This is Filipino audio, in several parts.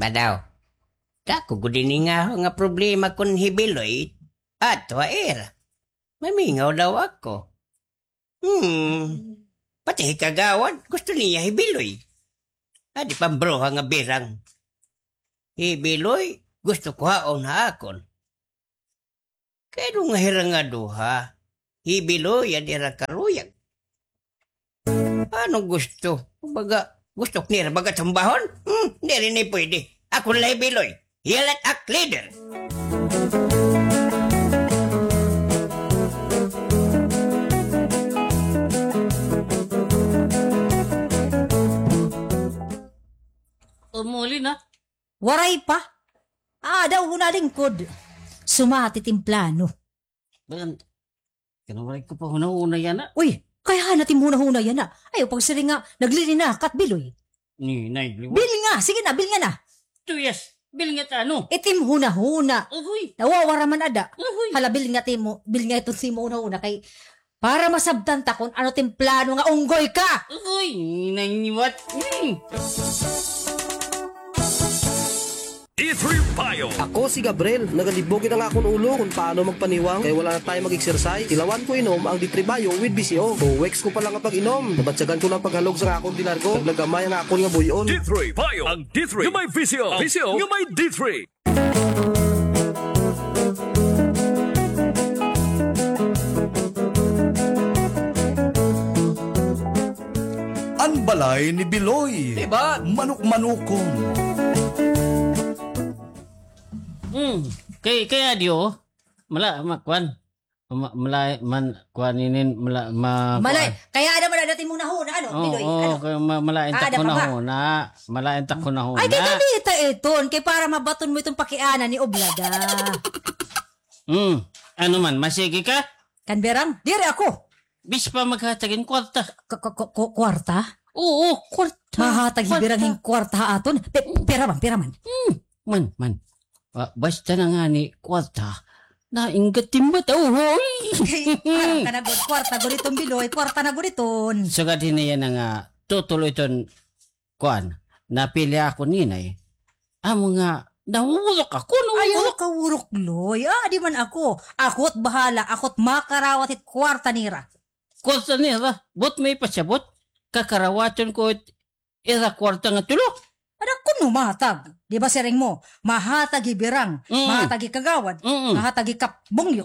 Badaw, dako ko din nga problema kun hibiloy at waer. Mamingaw daw ako. Pati kagawad, gusto niya hibiloy. Adi pambroha nga birang. Hibiloy, gusto ko haon na akon. Kaya nga hirang nga duha, hibiloy adira karuyag. Ano gusto? Baga, gusto ko nila baga tambahon? Hindi rin pwede. Ako na hibiloy. Yalat ak leader. Umuli na. Waray pa. Daw na lingkod. Sumati timplano. Bagan, kanawalay ko pa hunahuna yan na. Uy, kaya natin muna yan na. Ayaw pag sila nga, naglili na, katbiloy. Ni, naidliwa. Bil nga, sige na, bil nga na. Tuyas, bil nga ano? Itim huna-huna. Uy. Nawawara man ada. Uy. Hala, bil nga ito si mo una-una kay para masabtan ta kung ano timplano nga unggoy ka. Uy, nainiwat. D3 Bio. Ako si Gabriel, nagalibogin ang akong ulo kung paano magpaniwang kaya wala na tayo mag-exercise. Tilawan ko inom ang D3 Bio with BCO. O weeks ko pa lang kapag inom. Nabatsagan ko lang paghalog sa akong dinargo. Naglagamay ang akong nga buyon. D3 Bio. Ang D3 yung may VCO. VCO yung may D3. Ang balay ni Biloy. Diba? Manok-manokon. Kaya diyo, makwan. Kuaninin, Malay, kaya naman na natin muna huna, ano, Biloy? Kaya malaintak ko na huna. Malaintak ko na huna. Ay, kita iton, kay para mabaton mo itong pakiana ni Oblada. Ano man, masigi ka? Kanberang, dire ako. Bis pa maghatagin kwarta. Kwarta? Oo, kwarta. Mahatag hibirang kwarta aton. Pera man. Man. Basta na nga ni kwarta. Naingat timba tao, hoy. Parang ka na god, kwarta guriton Biloy, kwarta na guriton. Sugad hinayan na nga, tutuloy ton, napili ako ninay. Amo nga, nahulok ako, Ayaw ka wurok, Loy. Di man ako. Ako't bahala, ako't makarawat it kwarta nira. Kwarta nila, bot may pasyabot, kakarawaton ko ira kwarta nga tulo. Anak ko no, mahatag. Di ba siring mo? Mahatag ibirang, mahatag ikagawad, mahatag ikapbongyo.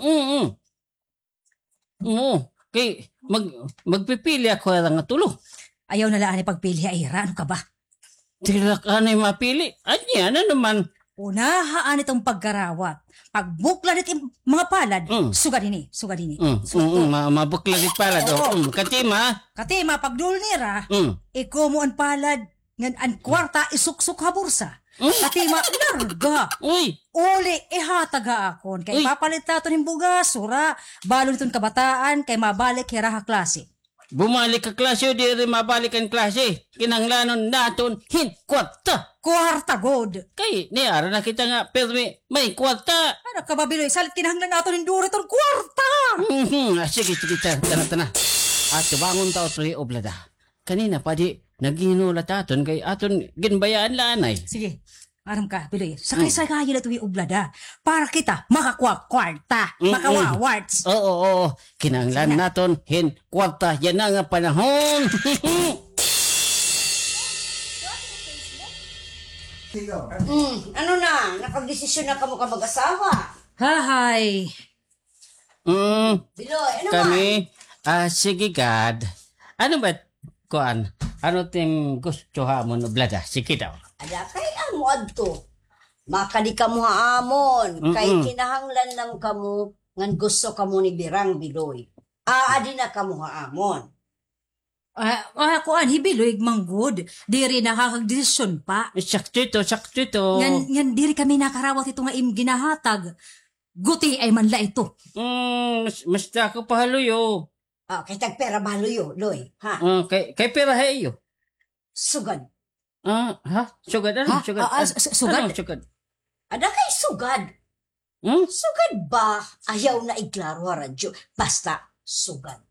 Oo. Kay, magpipili ako nga tulo. Ayaw na laan pagpili, Ira. Ano ka ba? Tila ka na mapili. Anya na naman. Unahaan itong pagkarawat. Pagbukla nito mga palad, sugad ini. Mabuklag palad. Katima. Katima, pagdul nira, iko mo ang palad, ngan ang kwarta isuksuk habursa. Katima, larga. Uy. Uli, ihataga akon. Kay papalit nato ng bugas, sura, balo nitong kabataan, kay mabalik hiraha klase. Bumalik ka klase o di rin mabalik ang klase. Kinanglanon naton kwarta. Kwarta, god. Kay, niyara na kita nga, permi, may kwarta. Ano ka ba, Biloy? Salit kinahanglan nato ng duro itong kwarta. Sige, tana. At bangon tao ito Oblada. Kanina pa di, naghinulat aton kay aton ginbayaan lanay. Sige, aram ka, Biloy. Sakay-sakay na ito yung Oblada. Para kita makakuha kwarta, makawawards. Oo. Kinanglan naton kwarta. Yan na nga panahon. Ano na? Napag-desisyon na kamo ka mag-asawa? Hahay. Biloy, ano Kami, sige God. Ano ba, kuan? Ano ting gusto hamon Oblada? Sige daw. Ada kay amo adto. Makadi kamo haamon. Kay kinahanglan lang kamo ngan gusto kamo ni Birang Biloy. Adi na kamo haamon. Kuan, hibiloy manggod. Diri nakakagdesisyon pa. Sakto ito. Ngan diri kami nakarawat ito nga ginahatag. Guti ay manla ito. Basta ako pahaluyo. Kay tagpera baluyo, Loy. Ha? Kay pera hayo. Sugad. Ha? Sugad? Ano? Sugad? Sugad? Ano sugad? Ada kay sugad. Sugad ba? Ayaw na iklaro ha radyo. Basta sugad.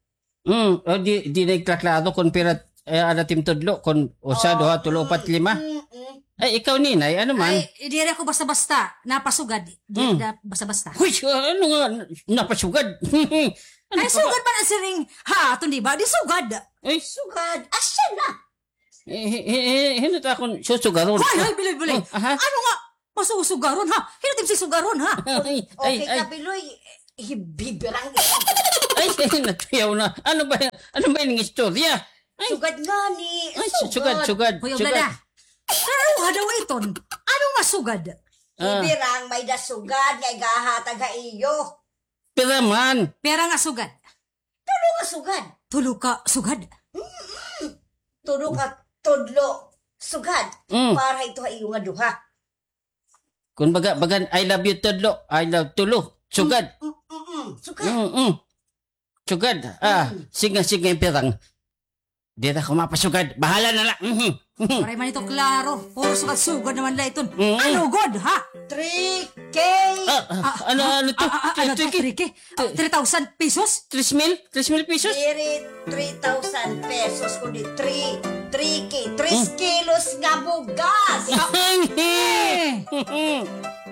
Di na iklaklaro kung pera ada tim tudlo kung usa, duha, tulo, 4, 5. Ay, ikaw, Ninay, ano man? Ay, di rin ako basta-basta. Napasugad. Di na basta-basta. Uy, ano nga, napasugad. Ano Ay, ka ba? sugad pa na siring haton, di ba? Di sugad. Ay, Sugad. Asya na. hinot akong susugaron. Hoy, biloy. Aha. Ano nga? Masusugaron, ha? Hinutim si sugaron, ha? Ay, Okay ay, ka, Biloy. Hibibirang. ay, natuyaw na. Ano ba yung istorya? Ay, Sugad nga ni. ay, sugad. Hoy, Oblada. Ano nga daw iton? Ano nga sugad? Ah, Ibirang may dasugad. Ngay gahatag ha iyo. pera man. Pera nga sugad. Tulo nga sugad. Tulo ka sugad. Tulo ka tudlo. Sugad. Mm. Para ito ha iyo nga duha. Kung bagan, I love you tudlo. I love tulo. Sugad. Sugad. Sugad. Sige yung perang. Di na ako mapasugad. Bahala na lang. Paray man ito klaro. Puro sugad naman la iton. Mm. Ano god, ha? 3K. Ano to? Ano to, Trike? 3,000 pesos? 3,000 pesos? Diri 3,000 pesos kundi 3K. 3 kilos nga bugas. Eh!